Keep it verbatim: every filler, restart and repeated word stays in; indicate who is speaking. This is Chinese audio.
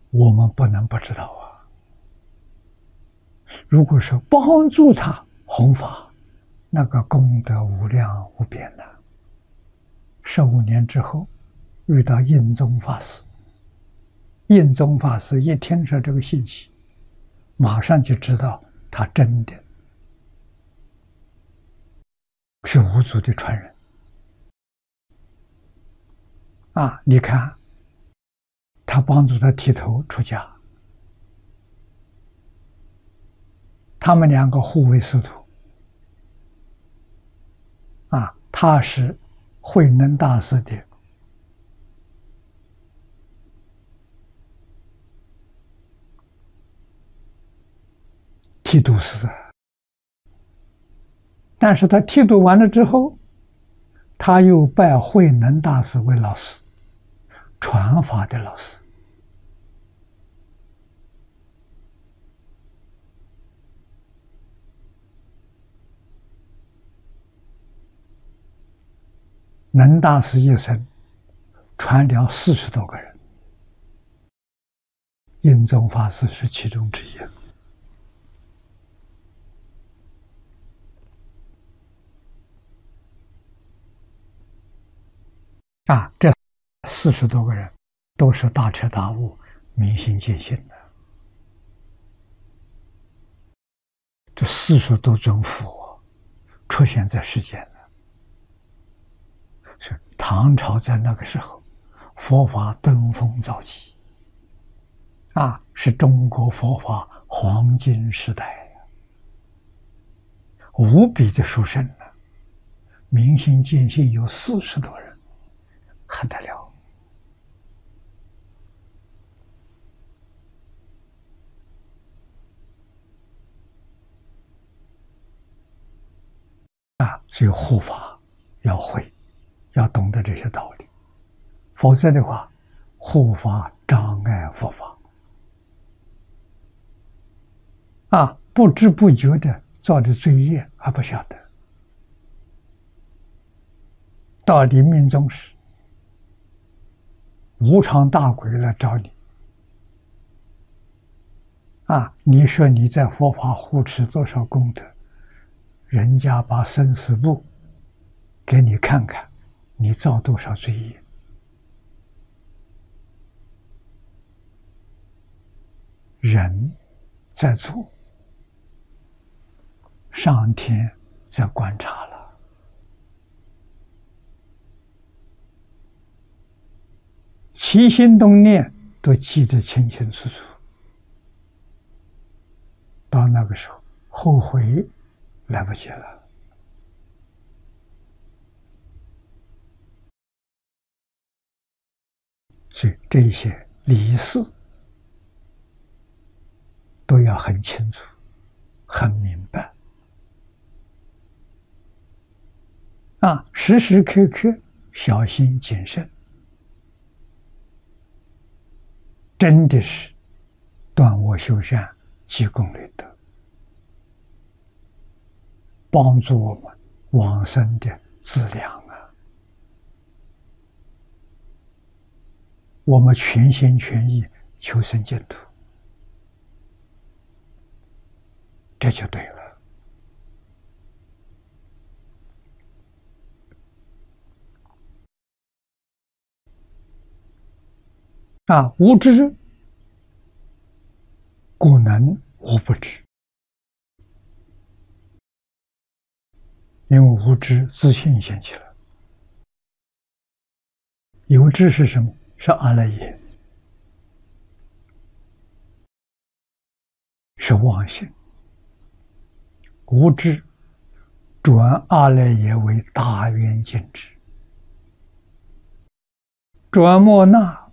Speaker 1: 我们不能不知道啊。如果说帮助他弘法，那个功德无量无边的。十五年之后，遇到印宗法师，印宗法师一听说这个信息，马上就知道他真的是五祖的传人啊！你看，他帮助他剃头出家，他们两个互为师徒啊！他是慧能大师的剃度师，但是他剃度完了之后，他又拜慧能大师为老师，传法的老师。能大师一生传了四十多个人，印宗法师是其中之一。啊，这四十多个人都是大彻大悟、明心见性的。这四十多尊佛出现在世间了。是唐朝在那个时候，佛法登峰造极，啊，是中国佛法黄金时代，无比的殊胜了。明心见性有四十多人，很得了。啊，所以护法要会，要懂得这些道理，否则的话，护法障碍佛法，啊，不知不觉的造的罪业还不晓得，到临命终时，无常大鬼来找你，啊，你说你在佛法护持多少功德，人家把生死簿给你看看，你造多少罪业。人在做，上天在观察了，起心动念都记得清清楚楚。到那个时候，后悔来不及了。所以这一些理事都要很清楚、很明白啊，时时刻刻小心谨慎，真的是断恶修善、积功累德，帮助我们往生的资粮啊！我们全心全意求生净土，这就对了。啊，无知故能无不知，因为无知自信现起了。有知是什么？是阿赖耶，是妄心。无知转阿赖耶为大圆镜智，转莫那